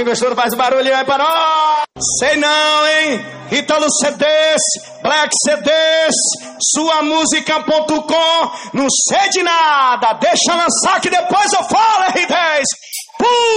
investor faz barulho aí pra nós. Sei não, hein? Ítalo CDs, Black CDs, suamusica.com. Não sei de nada, deixa lançar que depois eu falo, R10.